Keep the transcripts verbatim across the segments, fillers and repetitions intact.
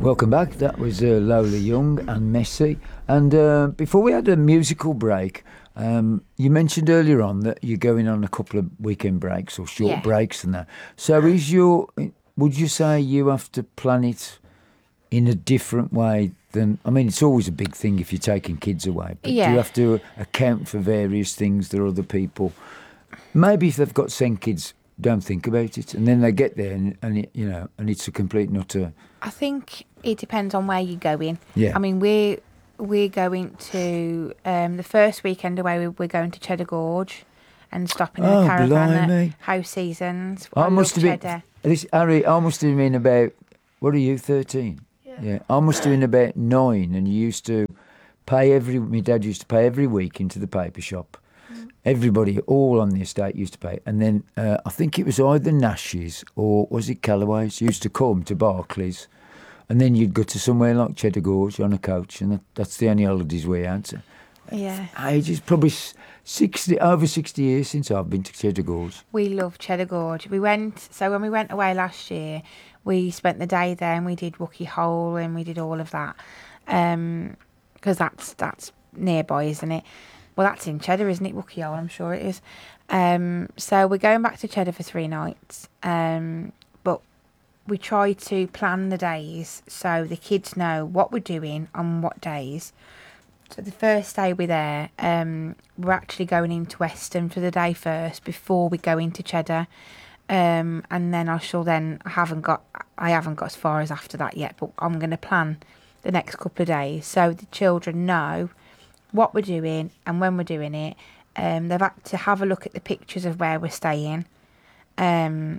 Welcome back. That was uh, Lola Young and Messi. And uh, before we had a musical break, um, you mentioned earlier on that you're going on a couple of weekend breaks or short Yeah. breaks and that. So is your, would you say you have to plan it in a different way than, I mean, it's always a big thing if you're taking kids away, but do Yeah. you have to account for various things that other people, maybe if they've got sent kids, don't think about it, and then they get there and, and it, you know, and it's a complete and utter. I think it depends on where you're going. Yeah. I mean, we're we're going to um, the first weekend away. we- We're going to Cheddar Gorge and stopping in Oh, a caravan blimey. at House Seasons. I, love must have been, Cheddar. this, Harry, I must have been about, what are you, thirteen? Yeah. Yeah, I must have been about nine, and you used to pay every, my dad used to pay every week into the paper shop. Everybody, all on the estate used to pay. And then uh, I think it was either Nash's or was it Callaway's used to come to Barclays. And then you'd go to somewhere like Cheddar Gorge on a coach, and that, that's the only holidays we had. So, Yeah, ages, probably s- sixty, over sixty years since I've been to Cheddar Gorge. we love Cheddar Gorge. We went so when we went away last year, we spent the day there and we did Wookey Hole and we did all of that, um, because that's that's nearby, isn't it? Well, that's in Cheddar, isn't it? Wookey Hole, I'm sure it is. Um, so we're going back to Cheddar for three nights. Um, but we try to plan the days so the kids know what we're doing on what days. So the first day we're there, um, we're actually going into Weston for the day first before we go into Cheddar. Um, and then I shall then, I haven't got, I haven't got as far as after that yet, but I'm going to plan the next couple of days so the children know what we're doing and when we're doing it. Um, they've had to have a look at the pictures of where we're staying, um,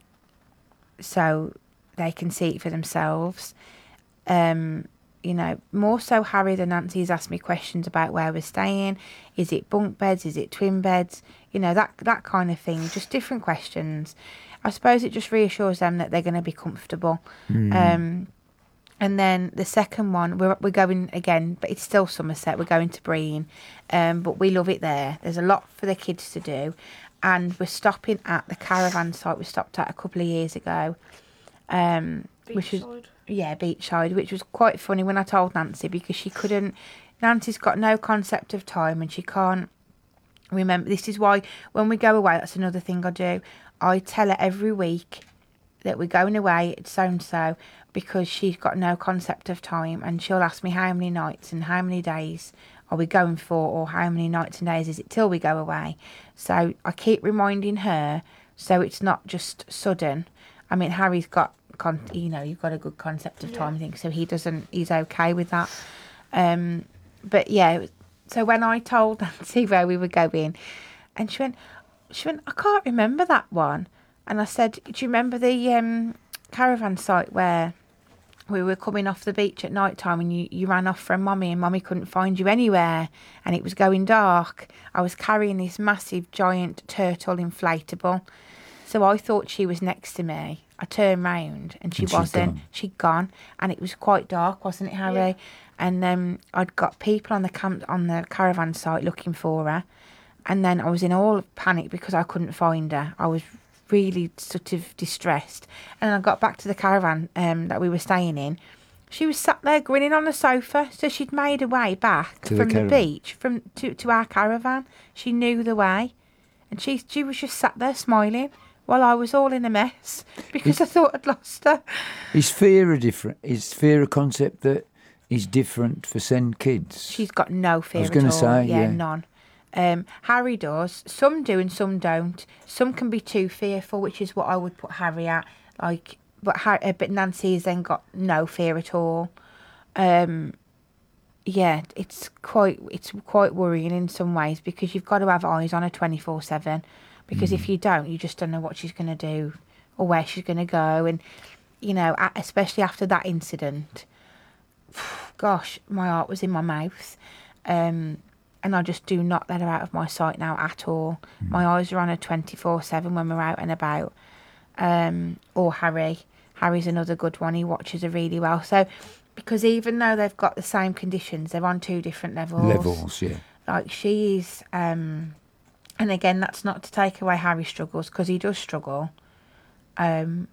so they can see it for themselves. Um, you know, more so Harry than Nancy's asked me questions about where we're staying. Is it bunk beds? Is it twin beds? You know, that that kind of thing. Just different questions. I suppose it just reassures them that they're going to be comfortable. Um, and then the second one, we're we're going again, but it's still Somerset. We're going to Breen, um, but we love it there. There's a lot for the kids to do, and we're stopping at the caravan site we stopped at a couple of years ago. Um, which was Beachside. yeah, beachside, which was quite funny when I told Nancy because she couldn't. Nancy's got no concept of time and she can't remember. This is why when we go away, that's another thing I do. I tell her every week that we're going away at so and so because she's got no concept of time, and she'll ask me how many nights and how many days are we going for, or how many nights and days is it till we go away. So I keep reminding her so it's not just sudden. I mean, Harry's got, con- you know, you've got a good concept of time, I think, so he doesn't, he's okay with that. Um, but yeah, so when I told Nancy where we were going, and she went, she went, I can't remember that one. And I said, do you remember the um, caravan site where we were coming off the beach at night time and you, you ran off from Mummy and Mummy couldn't find you anywhere and it was going dark? I was carrying this massive giant turtle inflatable. So I thought she was next to me. I turned round and she And she'd wasn't. gone. She'd gone, and it was quite dark, wasn't it, Harry? Yeah. And um, I'd got people on the camp on the caravan site looking for her, and then I was in all panic because I couldn't find her. I was really sort of distressed, and I got back to the caravan um, that we were staying in. She was sat there grinning on the sofa, so she'd made her way back To the from the, caravan. beach from to, to our caravan. She knew the way, and she she was just sat there smiling while I was all in a mess because I thought I'd lost her. Is fear a different? Is fear a concept that is different for send kids? She's got no fear was at gonna all. say, yeah, yeah. none. Um, Harry does. Some do and some don't. Some can be too fearful, which is what I would put Harry at. Like, but Harry, uh, but Nancy has then got no fear at all. Um, yeah, it's quite it's quite worrying in some ways because you've got to have eyes on her twenty-four seven. Because if you don't, you just don't know what she's going to do or where she's going to go. And, you know, a- especially after that incident, gosh, my heart was in my mouth. Um, and I just do not let her out of my sight now at all. My eyes are on her twenty-four seven when we're out and about. Um, or Harry. Harry's another good one. He watches her really well. So, because even though they've got the same conditions, they're on two different levels. Levels, yeah. Like, she's... Um, and again, that's not to take away Harry's struggles, because he does struggle. Um,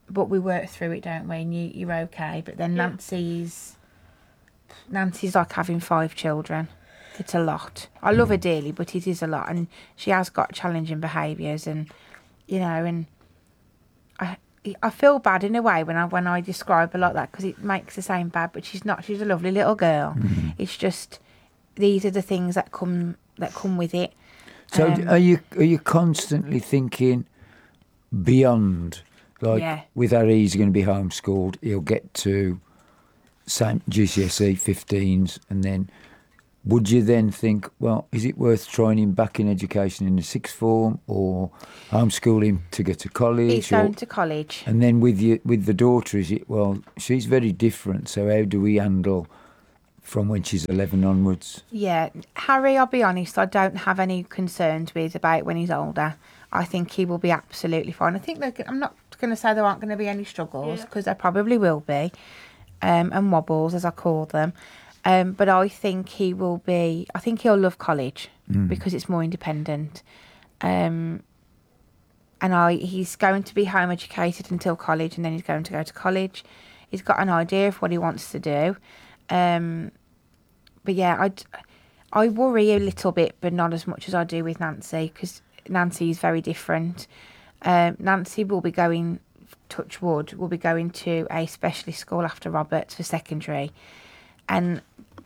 but we work through it, don't we? And you, you're okay. But then Yeah. Nancy's Nancy's like having five children. It's a lot. I love her dearly, but it is a lot, and she has got challenging behaviours, and you know, and I I feel bad in a way when I when I describe her like that, because it makes her sound bad, but she's not. She's a lovely little girl. Mm-hmm. It's just these are the things that come that come with it. So Um, are you are you constantly thinking beyond? Like Yeah. with Harry, he's going to be homeschooled. He'll get to same G C S E fifteens, and then would you then think, well, is it worth trying him back in education in the sixth form, or homeschool him to get to college? He's or, going to college. and then with you with the daughter, is it, well, she's very different. So how do we handle from when she's eleven onwards? Yeah, Harry, I'll be honest, I don't have any concerns with about when he's older. I think he will be absolutely fine. I think that I'm not going to say there aren't going to be any struggles, Yeah. because there probably will be, um, and wobbles, as I call them. Um, but I think he will be, I think he'll love college because it's more independent. Um, and I, he's going to be home educated until college, and then he's going to go to college. He's got an idea of what he wants to do. Um, but yeah, I, I worry a little bit, but not as much as I do with Nancy, because Nancy is very different. Um, Nancy will be going, touch wood, will be going to a specialist school after Roberts for secondary. And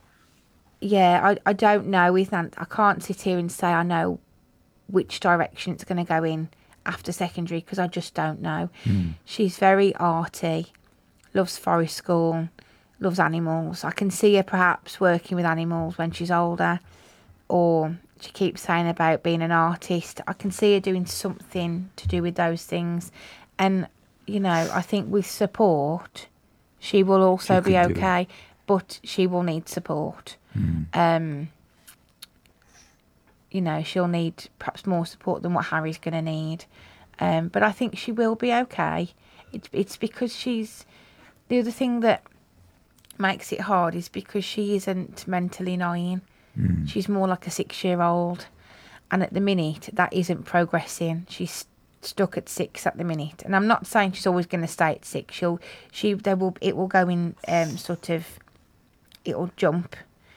yeah, I, I don't know with Nancy. I can't sit here and say I know which direction it's going to go in after secondary, because I just don't know. She's very arty, loves forest school, loves animals. I can see her perhaps working with animals when she's older, or she keeps saying about being an artist. I can see her doing something to do with those things. And, you know, I think with support, she will also She be could do it. okay, but she will need support. Um, you know, she'll need perhaps more support than what Harry's going to need. Um, but I think she will be okay. It's, it's because she's... The other thing that makes it hard is because she isn't mentally nine. She's more like a six-year-old. And at the minute, that isn't progressing. She's stuck at six at the minute. And I'm not saying she's always going to stay at six. She'll, she, there will, it will go in um, sort of... It'll jump.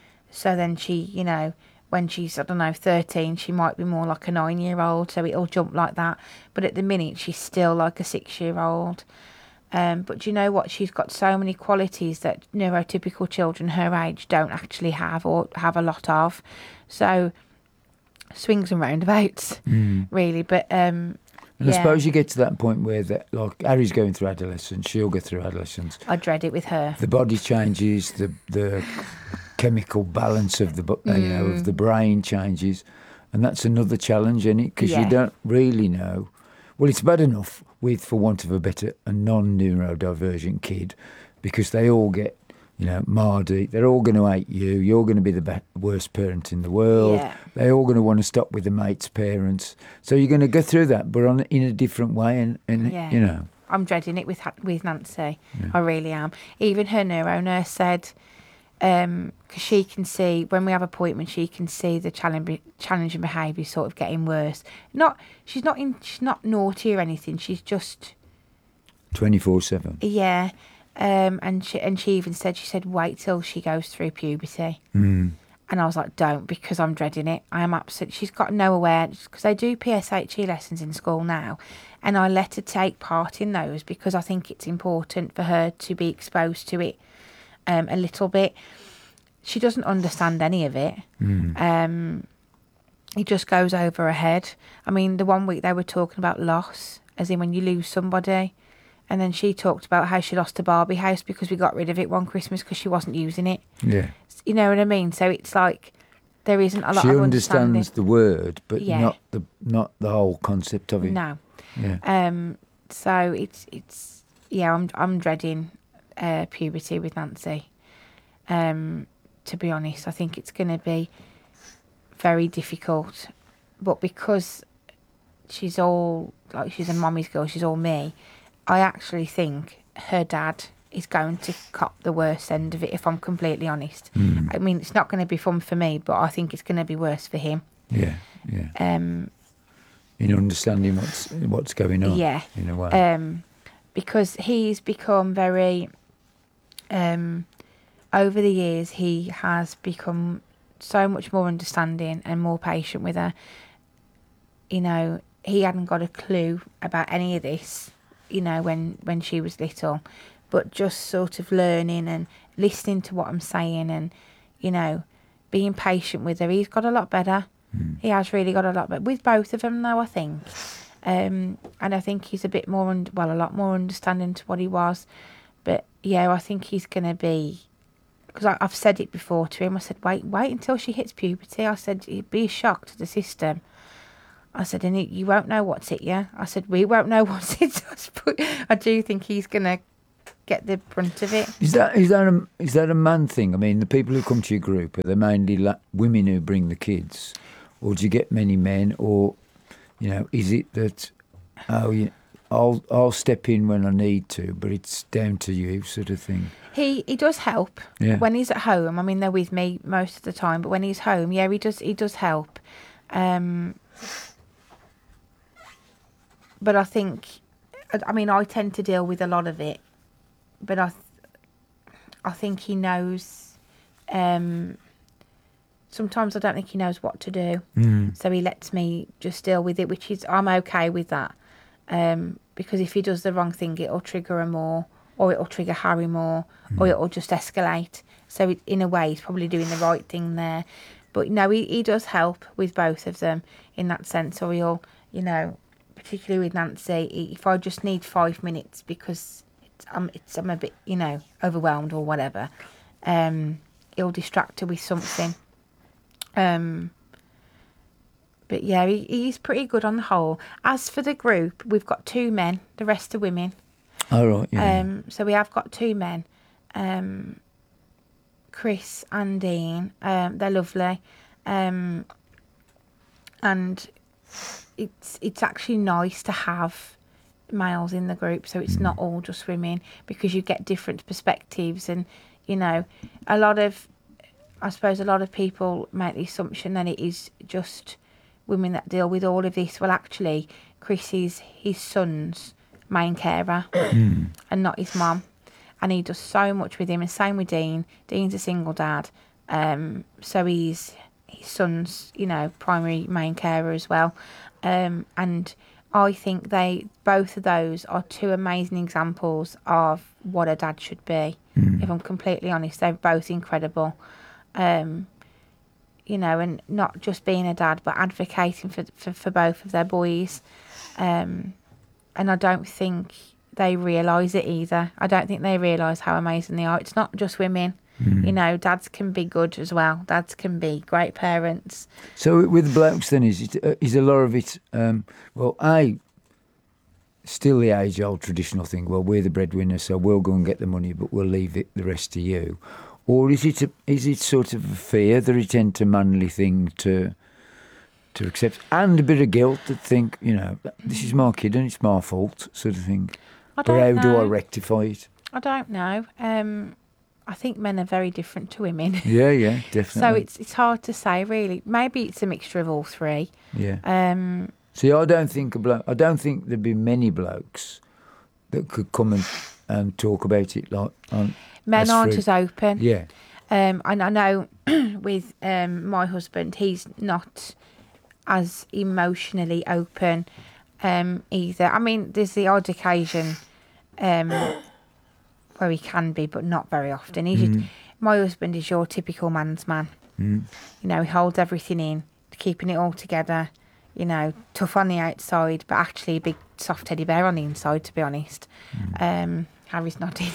So then she, you know, when she's, I don't know, thirteen, she might be more like a nine-year-old, so it'll jump like that. But at the minute, she's still like a six-year-old. Um, but do you know what? She's got so many qualities that neurotypical children her age don't actually have, or have a lot of. So, swings and roundabouts, really. But, um, And yeah, I suppose you get to that point where, that, like, Harry's going through adolescence, she'll go through adolescence. I dread it with her. The body changes, the the chemical balance of the bo- uh, you know of the brain changes, and that's another challenge, isn't it? Because Yeah. you don't really know. Well, it's bad enough with, for want of a better, a non-neurodivergent kid, because they all get, you know, Mardy. They're all going to hate you. You're going to be the be- worst parent in the world. Yeah. They're all going to want to stop with the mate's parents. So you're going to go through that, but on in a different way, and, and Yeah. you know. I'm dreading it with Ha- with Nancy. I really am. Even her neuro nurse said, um, because she can see, when we have appointments, she can see the challenge, challenging behaviour sort of getting worse. Not, she's not in, she's not naughty or anything. She's just, twenty-four seven. yeah. Um, and she and she even said, she said, wait till she goes through puberty. Mm. And I was like, don't, because I'm dreading it. I am absolutely... She's got no awareness, because they do P S H E lessons in school now, and I let her take part in those because I think it's important for her to be exposed to it um, a little bit. She doesn't understand any of it. Um, it just goes over her head. I mean, the one week they were talking about loss, as in when you lose somebody. And then she talked about how she lost a Barbie house because we got rid of it one Christmas because she wasn't using it. Yeah. You know what I mean? So it's like there isn't a lot She of understands understanding. the word, but Yeah. not the not the whole concept of it. No. Yeah. Um. So it's it's yeah. I'm I'm dreading uh, puberty with Nancy. Um. To be honest, I think it's going to be very difficult, but because she's all like she's a mommy's girl, she's all me. I actually think her dad is going to cop the worst end of it, if I'm completely honest. I mean, it's not going to be fun for me, but I think it's going to be worse for him. Yeah. Yeah. Um, In understanding what's what's going on. Yeah. In a way. um, because he's become very, um, over the years, he has become so much more understanding and more patient with her. You know, he hadn't got a clue about any of this, you know, when, when she was little, but just sort of learning and listening to what I'm saying and, you know, being patient with her. He's got a lot better. Mm. He has really got a lot better. With both of them, though, I think. Um, and I think he's a bit more, un- well, a lot more understanding to what he was. But, yeah, I think he's going to be, because I've said it before to him. I said, wait, wait until she hits puberty. I said, it'd be a shock to the system. I said, and you won't know what's hit you. I said, we won't know what's hit us. But I do think he's going to get the brunt of it. Is that is that a is that a man thing? I mean, the people who come to your group, are they mainly la- women who bring the kids, or do you get many men? Or, you know, is it that oh, you, I'll I'll step in when I need to, but it's down to you, sort of thing? He he does help yeah. when he's at home. I mean, they're with me most of the time, but when he's home, yeah, he does he does help. Um, but I think, I mean, I tend to deal with a lot of it. But I, th- I think he knows. Um, sometimes I don't think he knows what to do, mm. so he lets me just deal with it, which is I'm okay with that. Um, because if he does the wrong thing, it'll trigger her more, or it'll trigger Harry more, mm. or it'll just escalate. So it, in a way, he's probably doing the right thing there. But no, he he does help with both of them in that sense. Or he'll, you know, particularly with Nancy, he, if I just need five minutes because. I'm, it's, I'm a bit, you know, overwhelmed or whatever. Um, he'll distract her with something. Um, but yeah, he, he's pretty good on the whole. As for the group, we've got two men. The rest are women. Oh, right, yeah. Um, so we have got two men, um, Chris and Dean. Um, they're lovely, um, and it's it's actually nice to have males in the group, so it's mm. not all just women, because you get different perspectives. And you know, a lot of I suppose a lot of people make the assumption that it is just women that deal with all of this. Well, actually, Chris is his son's main carer mm. and not his mum, and he does so much with him. And same with Dean. Dean's a single dad, um, so he's his son's, you know, primary main carer as well. Um, and I think they both of those are two amazing examples of what a dad should be. Mm. If I'm completely honest, they're both incredible. Um, you know, and not just being a dad, but advocating for for, for both of their boys. Um, and I don't think they realise it either. I don't think they realise how amazing they are. It's not just women. Mm. You know, dads can be good as well. Dads can be great parents. So with blokes then, is it, uh, is a lot of it, um, well, I, still the age-old traditional thing, well, we're the breadwinner, so we'll go and get the money, but we'll leave it the rest to you. Or is it a, is it sort of a fear, the return to manly thing to to accept, and a bit of guilt that think, you know, this is my kid and it's my fault, sort of thing. I don't but how know. do I rectify it? I don't know. Um... I think men are very different to women. Yeah, yeah, definitely. So it's it's hard to say, really. Maybe it's a mixture of all three. Yeah. Um. See, I don't think a bloke. I don't think there'd be many blokes that could come and um, talk about it like on. Men as aren't free. as open. Yeah. Um. And I know with um my husband, he's not as emotionally open, um either. I mean, there's the odd occasion, um. where he can be, but not very often. He's mm. just, my husband is your typical man's man. Mm. You know, he holds everything in, keeping it all together. You know, tough on the outside, but actually a big soft teddy bear on the inside, to be honest. Mm. Um, Harry's nodding.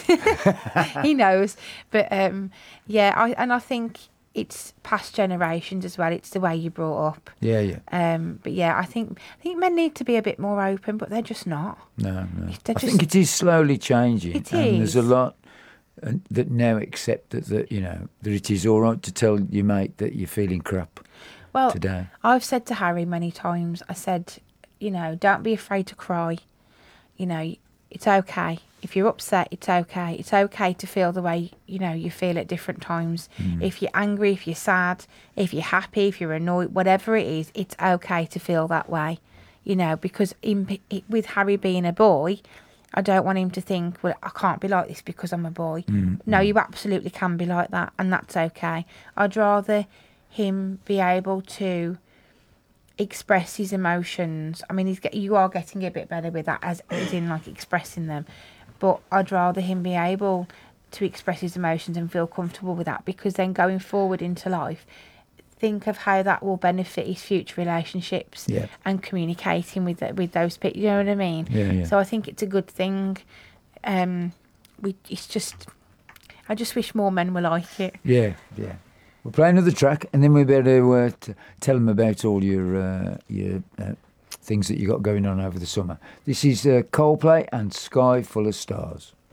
He knows. But um, yeah, I, and I think it's past generations as well. It's the way you brought up. Yeah, yeah. Um, but yeah, I think I think men need to be a bit more open, but they're just not. No, no. They're I just, think it is slowly changing. It and is. There's a lot that now accept that, that, you know, that it is all right to tell your mate that you're feeling crap well, today. I've said to Harry many times, I said, you know, don't be afraid to cry. You know, it's okay. If you're upset, it's okay. It's okay to feel the way, you know, you feel at different times. Mm. If you're angry, if you're sad, if you're happy, if you're annoyed, whatever it is, it's okay to feel that way, you know, because in, with Harry being a boy, I don't want him to think, well, I can't be like this because I'm a boy. Mm, no, mm. you absolutely can be like that, and that's okay. I'd rather him be able to express his emotions. I mean, he's get, you are getting a bit better with that, as, as in like expressing them. But I'd rather him be able to express his emotions and feel comfortable with that, because then going forward into life, think of how that will benefit his future relationships Yeah. and communicating with with those people. You know what I mean? Yeah, yeah. So I think it's a good thing. Um, we it's just, I just wish more men were like it. Yeah, yeah. We'll play another track, and then we better uh, t- tell them about all your uh, your uh, things that you got going on over the summer. This is uh, Coldplay and Sky Full of Stars.